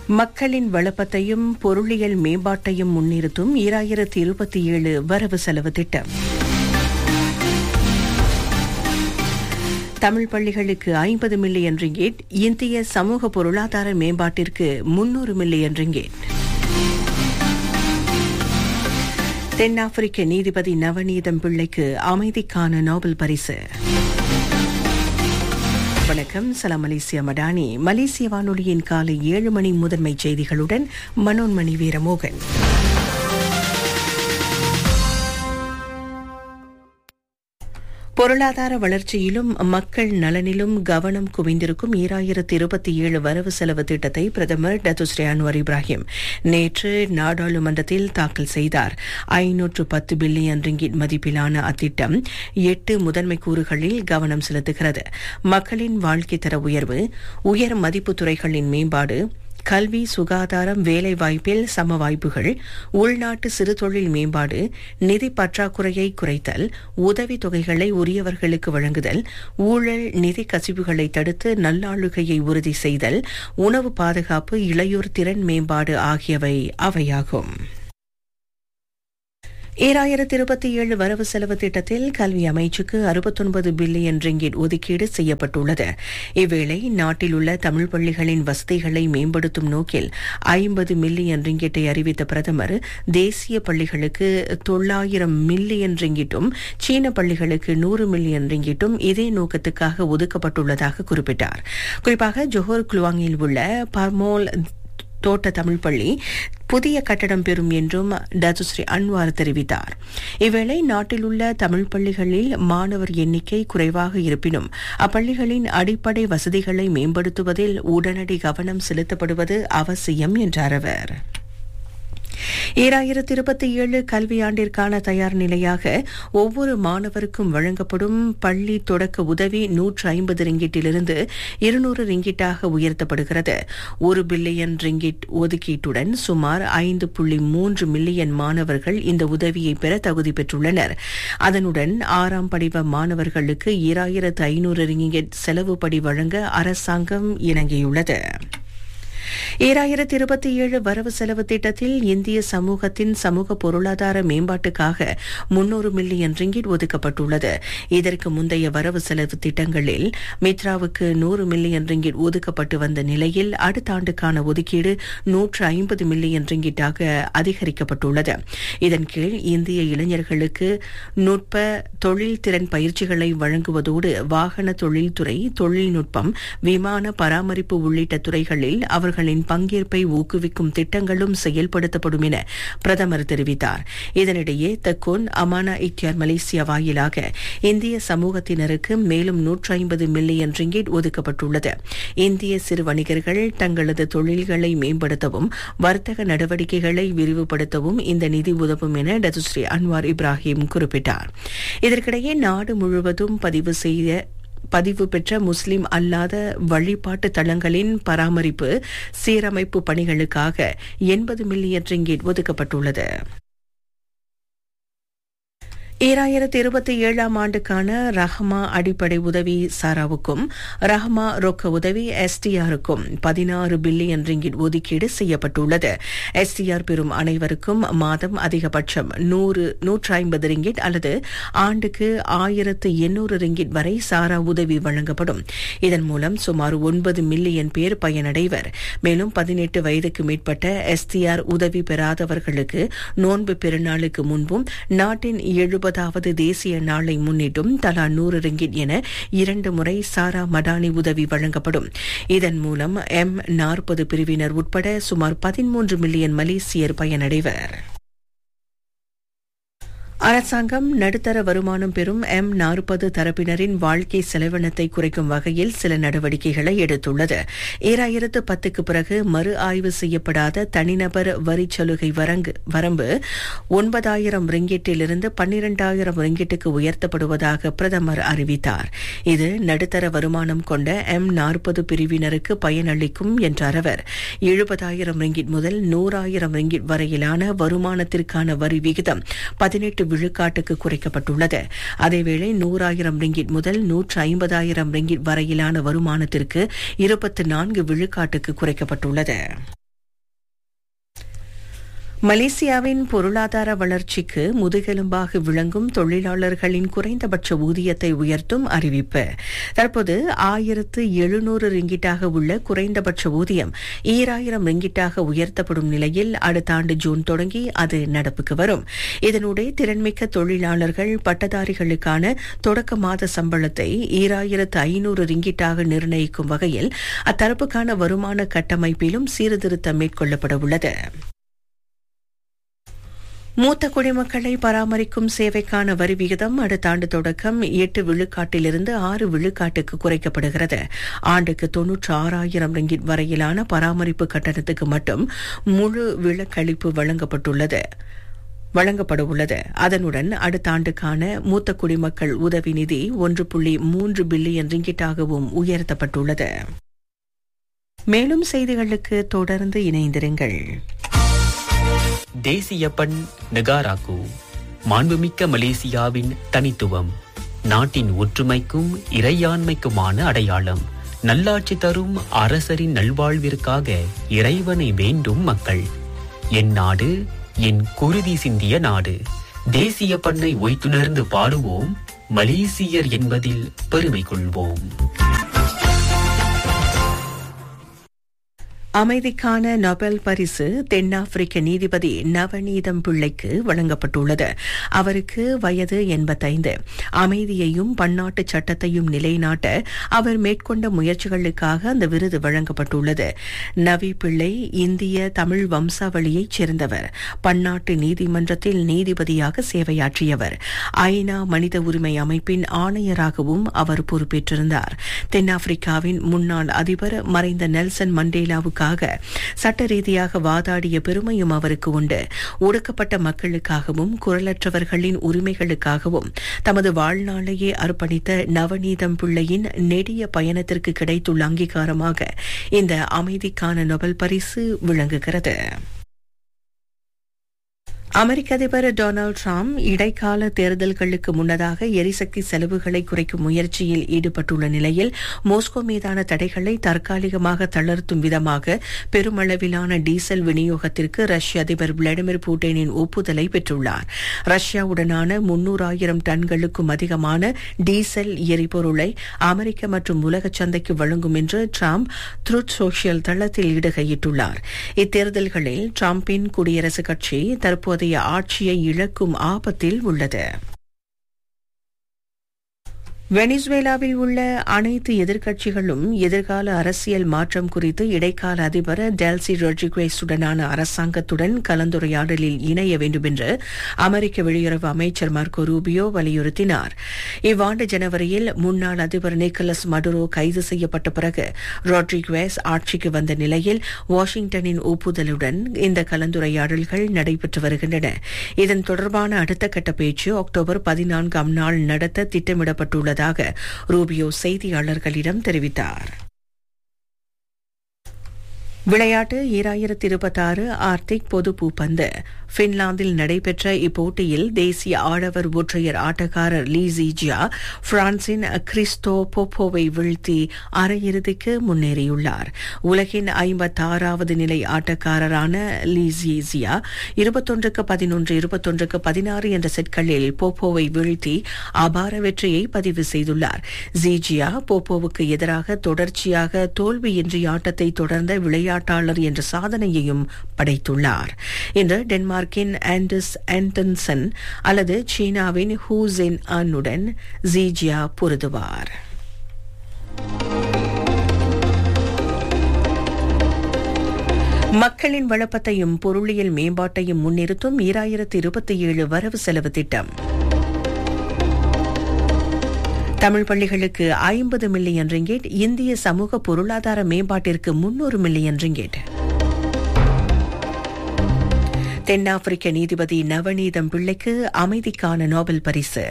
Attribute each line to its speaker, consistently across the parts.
Speaker 1: மக்களின் வளப்பத்தையும் பொருளியல் மேம்பாட்டையும் முன்னிறுத்தும் 2027 வரவு செலவு திட்டம். தமிழ் பள்ளிகளுக்கு 50 மில்லியன் ரிங்கேட், இந்திய சமூக பொருளாதார மேம்பாட்டிற்கு 300 மில்லியன் ரிங்கேட். தென்னாப்பிரிக்க நீதிபதி நவநீதம் பிள்ளைக்கு அமைதிக்கான நோபல் பரிசு. வணக்கம், சலாம் மலேசியா மடானி. மலேசிய வானொலியின் காலை 7 மணி முதன்மை செய்திகளுடன் மனோன்மணி வீரமோகன். பொருளாதார வளர்ச்சியிலும் மக்கள் நலனிலும் கவனம் குவிந்திருக்கும் 2027 வரவு செலவு திட்டத்தை பிரதமர் டத்துஸ்ரீ அன்வர் இப்ராஹிம் நேற்று நாடாளுமன்றத்தில் தாக்கல் செய்தார். 510 பில்லியன் ரிங்கிட் மதிப்பிலான அத்திட்டம் 8 முதன்மை கூறுகளில் கவனம் செலுத்துகிறது. மக்களின் வாழ்க்கை தர உயர்வு, உயர் மதிப்பு துறைகளின் மேம்பாடு, கல்வி, சுகாதாரம், வேலைவாய்ப்பில் சம வாய்ப்புகள், உள்நாட்டு சிறுதொழில் மேம்பாடு, நிதி பற்றாக்குறையை குறைத்தல், உதவித் தொகைகளை உரியவர்களுக்கு வழங்குதல், ஊழல், நிதி கசிவுகளை தடுத்து நல்லாளுகையை உறுதி செய்தல், உணவு பாதுகாப்பு, இளையோர் திறன் மேம்பாடு ஆகியவை அவையாகும். 2027 வரவு செலவு திட்டத்தில் கல்வி அமைச்சுக்கு 69 பில்லியன் ரிங்கிட் ஒதுக்கீடு செய்யப்பட்டுள்ளது. இவ்வேளை நாட்டில் உள்ள தமிழ் பள்ளிகளின் வசதிகளை மேம்படுத்தும் நோக்கில் 50 மில்லியன் ரிங்கிட்டை அறிவித்த பிரதமர், தேசிய பள்ளிகளுக்கு 900 மில்லியன் ரிங்கிட்டும் சீன பள்ளிகளுக்கு 100 மில்லியன் ரிங்கிட்டும் இதே நோக்கத்துக்காக ஒதுக்கப்பட்டுள்ளதாக குறிப்பிட்டார். குறிப்பாக ஜோஹர் குலுவாங்கில் உள்ள பர்மோல் தோட்ட தமிழ் பள்ளி புதிய கட்டடம் பெறும் என்றும் டத்துஸ்ரீ அன்வார் தெரிவித்தார். இவ்வேளை நாட்டில் உள்ள தமிழ் பள்ளிகளில் மாணவர் எண்ணிக்கை குறைவாக இருப்பினும் அப்பள்ளிகளின் அடிப்படை வசதிகளை மேம்படுத்துவதில் உடனடி கவனம் செலுத்தப்படுவது அவசியம் என்றார் அவர். 2027 கல்வியாண்டிற்கான தயார் நிலையாக ஒவ்வொரு மாணவருக்கும் வழங்கப்படும் பள்ளி தொடக்க உதவி 150 ரிங்கிட்டிலிருந்து 200 ரிங்கிட்டாக உயர்த்தப்படுகிறது. 1 பில்லியன் ரிங்கிட் ஒதுக்கீட்டுடன் சுமார் 5.3 மில்லியன் மாணவர்கள் இந்த உதவியை பெற தகுதி பெற்றுள்ளனர். அதனுடன் 6ஆம் படிவ மாணவர்களுக்கு 2500 ரிங்கிட் செலவுப்படி வழங்க அரசாங்கம் இணங்கியுள்ளது. 2027 வரவு செலவு திட்டத்தில் இந்திய சமூகத்தின் சமூக பொருளாதார மேம்பாட்டுக்காக 300 மில்லியன் ரிங்கிட் ஒதுக்கப்பட்டுள்ளது. இதற்கு முந்தைய வரவு செலவு திட்டங்களில் மித்ராவுக்கு 100 மில்லியன் ரிங்கிட் ஒதுக்கப்பட்டு வந்த நிலையில் அடுத்த ஆண்டுக்கான ஒதுக்கீடு 150 மில்லியன் ரிங்கிட்டாக அதிகரிக்கப்பட்டுள்ளது. இதன் கீழ் இந்திய இளைஞர்களுக்கு நுட்ப தொழில் திறன் பயிற்சிகளை வழங்குவதோடு வாகன தொழில்துறை, தொழில்நுட்பம், விமான பராமரிப்பு உள்ளிட்ட துறைகளில் அவர்களின் பங்கேற்பை ஊக்குவிக்கும் திட்டங்களும் செயல்படுத்தப்படும் என பிரதமர் தெரிவித்தார். இதனிடையே தக்கோன் அமானா இக்தியார் மலேசியா வாயிலாக இந்திய சமூகத்தினருக்கு மேலும் 150 மில்லியன் ரிங்கிட் ஒதுக்கப்பட்டுள்ளது. இந்திய சிறு வணிகர்கள் தங்களது தொழில்களை மேம்படுத்தவும் வர்த்தக நடவடிக்கைகளை விரிவுபடுத்தவும் இந்த நிதி உதவும் என டத்துஸ்ரீ அன்வார் இப்ராஹிம் குறிப்பிட்டார். இதற்கிடையே நாடு முழுவதும் பதிவு பெற்ற முஸ்லிம் அல்லாத வழிபாட்டு தளங்களின் பராமரிப்பு, சீரமைப்பு பணிகளுக்காக 80 மில்லியன் ரிங்கிட் ஒதுக்கப்பட்டுள்ளது. 2027 ஆண்டுக்கான ரஹ்மா அடிப்படை உதவி சாராவுக்கும் ரஹ்மா ரொக்க உதவி எஸ்டிஆருக்கும் 16 பில்லியன் ரிங்கிட் ஒதுக்கீடு செய்யப்பட்டுள்ளது. எஸ்டிஆர் பெறும் அனைவருக்கும் மாதம் அதிகபட்சம் 150 ரிங்கிட் அல்லது ஆண்டுக்கு 1800 ரிங்கிட் வரை சாரா உதவி வழங்கப்படும். இதன் மூலம் சுமார் 9 மில்லியன் பேர் பயனடைவர். மேலும் 18 வயதுக்கு மேற்பட்ட எஸ்டிஆர் உதவி பெறாதவர்களுக்கு நோன்பு பெருநாளுக்கு முன்பும் நாட்டின் 70வது தேசிய நாளை முன்னிட்டும் தலா 100 ரிங்கிட் என 2 முறை சாரா மடானி உதவி வழங்கப்படும். இதன் மூலம் M40 பிரிவினர் உட்பட சுமார் 13 மில்லியன் மலேசியர் பயனடைவர். அரசாங்கம் நடுத்தர வருமானம் பெறும் M40 தரப்பினரின் வாழ்க்கை செலவினத்தை குறைக்கும் வகையில் சில நடவடிக்கைகளை எடுத்துள்ளது. 2010க்கு பிறகு மறு ஆய்வு செய்யப்படாத தனிநபர் வரிச் சலுகை வரம்பு 9,000 ரிங்கிட்டிலிருந்து 12,000 ரிங்கிட்டுக்கு உயர்த்தப்படுவதாக பிரதமர் அறிவித்தார். இது நடுத்தர வருமானம் கொண்ட M40 பிரிவினருக்கு பயனளிக்கும் என்றார் அவர். 70,000 ரிங்கிட் முதல் 100,000 ரிங்கிட் வரையிலான வருமானத்திற்கான வரி விகிதம் 18 விழுக்காட்டுக்கு குறைக்கப்பட்டுள்ளது. அதேவேளை 100,000 ரிங்கிட் முதல் 150,000 ரிங்கிட் வரையிலான வருமானத்திற்கு 24 விழுக்காட்டுக்கு குறைக்கப்பட்டுள்ளது. மலேசியாவின் பொருளாதார வளர்ச்சிக்கு முதுகெலும்பாக விளங்கும் தொழிலாளர்களின் குறைந்தபட்ச ஊதியத்தை உயர்த்தும் அறிவிப்பு. தற்போது 1700 ரிங்கிட்டாக உள்ள குறைந்தபட்ச ஊதியம் 2000 ரிங்கிட்டாக உயர்த்தப்படும் நிலையில் அடுத்த ஆண்டு ஜூன் தொடங்கி அது நடப்புக்கு வரும். இதனுடைய திறன்மிக்க தொழிலாளர்கள் பட்டதாரிகளுக்கான தொடக்க மாத சம்பளத்தை 2500 ரிங்கிட்டாக நிர்ணயிக்கும் வகையில் அத்தரப்புக்கான வருமான கட்டமைப்பிலும் சீர்திருத்தம் மேற்கொள்ளப்பட உள்ளது. மூத்த குடிமக்களை பராமரிக்கும் சேவைக்கான வரி விகிதம் அடுத்த ஆண்டு தொடக்கம் 8 விழுக்காட்டிலிருந்து 6 விழுக்காட்டுக்கு குறைக்கப்படுகிறது. ஆண்டுக்கு 96,000 ரிங்கிட் வரையிலான பராமரிப்பு கட்டணத்துக்கு மட்டும் முழு விலக்களிப்பு வழங்கப்பட உள்ளது. அதனுடன் அடுத்த ஆண்டுக்கான மூத்த குடிமக்கள் உதவி நிதி 1.3 பில்லியன் ரிங்கிட்டாகவும் உயர்த்தப்பட்டுள்ளது. மேலும் செய்திகளுக்கு தொடர்ந்து இணைந்திருங்கள்.
Speaker 2: தேசிய பண் நெகாராக்கு, மாண்புமிக்க மலேசியாவின் தனித்துவம், நாட்டின் ஒற்றுமைக்கும் இறையாண்மைக்குமான அடையாளம். நல்லாட்சி தரும் அரசரின் நல்வாழ்விற்காக இறைவனை வேண்டும் மக்கள். என் நாடு என் குருதி சிந்திய நாடு. தேசிய பண்ணை ஒய்த்துணர்ந்து பாடுவோம், மலேசியர் என்பதில் பெருமை கொள்வோம்.
Speaker 1: அமைதிக்கான நொபேல் பரிசு தென்னாப்பிரிக்க நீதிபதி நவநீதம் பிள்ளைக்கு வழங்கப்பட்டுள்ளது. அவருக்கு வயது 85. அமைதியையும் பன்னாட்டு சட்டத்தையும் நிலைநாட்ட அவர் மேற்கொண்ட முயற்சிகளுக்காக அந்த விருது வழங்கப்பட்டுள்ளது. நவி பிள்ளை இந்திய தமிழ் வம்சாவளியைச் சேர்ந்தவர். பன்னாட்டு நீதிமன்றத்தில் நீதிபதியாக சேவையாற்றியவர். ஐநா மனித உரிமை அமைப்பின் ஆணையராகவும் அவர் பொறுப்பேற்றிருந்தார். தென்னாப்பிரிக்காவின் முன்னாள் அதிபர் மறைந்த நெல்சன் மண்டேலாவுக்கு சட்ட ரீதியாக வாதாடிய பெருமையும் அவருக்கு உண்டு. ஒடுக்கப்பட்ட மக்களுக்காகவும் குரலற்றவர்களின் உரிமைகளுக்காகவும் தமது வாழ்நாளையே அர்ப்பணித்த நவநீதம் பிள்ளையின் நெடிய பயணத்திற்கு கிடைத்துள்ள அங்கீகாரமாக இந்த அமைதிக்கான நொபேல் பரிசு விளங்குகிறது. அமெரிக்க அதிபர் டொனால்டு டிரம்ப் இடைக்கால தேர்தல்களுக்கு முன்னதாக எரிசக்தி செலவுகளை குறைக்கும் முயற்சியில் ஈடுபட்டுள்ள நிலையில் மாஸ்கோ மீதான தடைகளை தற்காலிகமாக தளர்த்தும் விதமாக பெருமளவிலான டீசல் விநியோகத்திற்கு ரஷ்ய அதிபர் விளாடிமிர் புட்டினின் ஒப்புதலை பெற்றுள்ளார். ரஷ்யாவுடனான 300,000 டன்களுக்கும் அதிகமான டீசல் எரிபொருளை அமெரிக்க மற்றும் உலக சந்தைக்கு வழங்கும் என்று டிரம்ப் ட்ரூத் சோஷியல் தளத்தில் இடுகையிட்டுள்ளார். இத்தேர்தல்களில் டிரம்பின் குடியரசுக் கட்சி தற்போது ஆட்சியை இழக்கும் ஆபத்தில் உள்ளது. வெனிசுவேலாவில் உள்ள அனைத்து எதிர்க்கட்சிகளும் எதிர்கால அரசியல் மாற்றம் குறித்து இடைக்கால அதிபர் டெல்சி ரொட்ரிகுவேஸுடனான அரசாங்கத்துடன் கலந்துரையாடலில் இணைய வேண்டும் என்று அமெரிக்க வெளியுறவு அமைச்சர் மார்க்கோ ரூபியோ வலியுறுத்தினார். இவ்வாண்டு ஜனவரியில் முன்னாள் அதிபர் நிக்கோலஸ் மடுரோ கைது செய்யப்பட்ட பிறகு ரொட்ரிகுவேஸ் ஆட்சிக்கு வந்த நிலையில் வாஷிங்டனின் ஒப்புதலுடன் இந்த கலந்துரையாடல்கள் நடைபெற்று வருகின்றன. இதன் தொடர்பான அடுத்த கட்ட பேச்சு அக்டோபர் 14ஆம் நாள் நடத்த திட்டமிடப்பட்டுள்ளது ரூபியோ செய்தியாளர்களிடம் தெரிவித்தார். விளையாட்டு 2026 ஆர்டிக் பொது பூப்பந்து. பின்லாந்தில் நடைபெற்ற இப்போட்டியில் தேசிய ஆடவர் ஒற்றையர் ஆட்டக்காரர் லீ ஜீஜியா பிரான்சின் கிறிஸ்டோ போப்போவை வீழ்த்தி அரையிறுதிக்கு முன்னேறியுள்ளார். உலகின் 56வது நிலை ஆட்டக்காரரான லீ ஜீஜியா 21-11, 21-16 என்ற செட்களில் போப்போவை வீழ்த்தி அபார வெற்றியை பதிவு செய்துள்ளார். ஜீஜியா போப்போவுக்கு எதிராக தொடர்ச்சியாக தோல்வியின்றி ஆட்டத்தை தொடர்ந்த விளையாட்டாளர் என்ற சாதனையையும் படைத்துள்ளார். இன்று டென்மார்க்கின் ஆண்டர்ஸ் ஆண்டன்சன் அல்லது சீனாவின் ஹூ ஜென் ஆனுடன் ஜீஜியா பொருதுவார். மக்களின் வளப்பத்தையும் பொருளியல் மேம்பாட்டையும் முன்னிறுத்தும் 2027 வரவு செலவு திட்டம். தமிழ் பள்ளிகளுக்கு 50 மில்லியன் ரிங்கெட், இந்திய சமூக பொருளாதார மேம்பாட்டிற்கு 300 மில்லியன் ரிங்கெட். தென்னாப்பிரிக்க நீதிபதி நவநீதம் பிள்ளைக்கு அமைதிக்கான நோபல் பரிசு.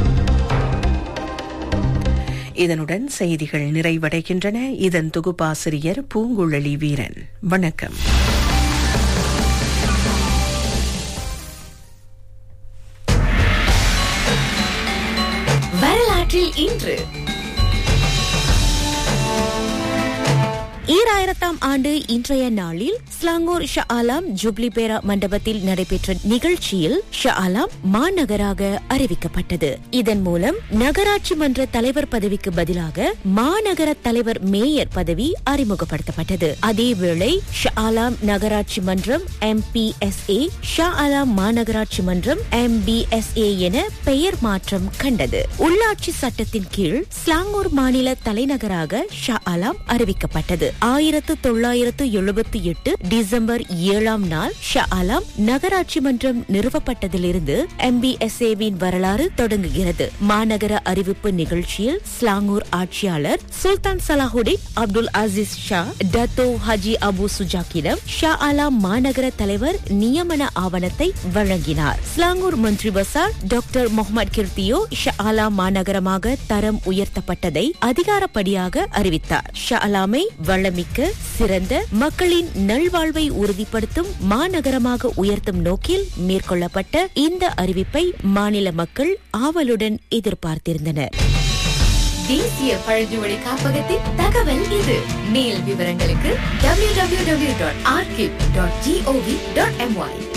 Speaker 1: இதனுடன் செய்திகள் நிறைவடைகின்றன. இதன் தொகுப்பாசிரியர் பூங்குழலி வீரன். வணக்கம்.
Speaker 3: வரலாற்றில் இன்று 2000ஆம் ஆண்டு இன்றைய நாளில் ஸ்லாங்கூர் ஷா ஆலம் ஜூப்ளி பேரா மண்டபத்தில் நடைபெற்ற நிகழ்ச்சியில் ஷா ஆலம் மாநகராக அறிவிக்கப்பட்டது. இதன் மூலம் நகராட்சி மன்ற தலைவர் பதவிக்கு பதிலாக மாநகர தலைவர் மேயர் பதவி அறிமுகப்படுத்தப்பட்டது. அதேவேளை ஷா ஆலம் நகராட்சி மன்றம் MPSA, ஷா ஆலம் மாநகராட்சி மன்றம் MBSA என பெயர் மாற்றம் கண்டது. உள்ளாட்சி சட்டத்தின் கீழ் ஸ்லாங்கூர் மாநில தலைநகராக ஷா ஆலம் அறிவிக்கப்பட்டது. 1978 டிசம்பர் 7ஆம் நாள் ஷா ஆலம் நகராட்சி மன்றம் நிறுவப்பட்டதிலிருந்து MBSA-வின் வரலாறு தொடங்குகிறது. மாநகர அறிவிப்பு நிகழ்ச்சியில் ஸ்லாங்கூர் ஆட்சியாளர் சுல்தான் சலாஹுடின் அப்துல் அசீஸ் ஷா டத்தோ ஹஜி அபு சுஜாக்கிடம் ஷா ஆலம் மாநகர தலைவர் நியமன ஆவணத்தை வழங்கினார். ஸ்லாங்கூர் மந்திரி பசார் டாக்டர் முகமது கிர்த்தியோ ஷா ஆலம் மாநகரமாக தரம் உயர்த்தப்பட்டதை அதிகாரப்படியாக அறிவித்தார். ஷா ஆலமை வளமிக்க, சிறந்த, மக்களின் நல்வாழ்வை உறுதிப்படுத்தும் மாநகரமாக உயர்த்தும் நோக்கில் மேற்கொள்ளப்பட்ட இந்த அறிவிப்பை மாநில மக்கள் ஆவலுடன் எதிர்பார்த்திருந்தனர்.
Speaker 4: தேசிய பழங்குடி காப்பகத்தின் தகவல் இது. மேல் விவரங்களுக்கு www.archive.gov.my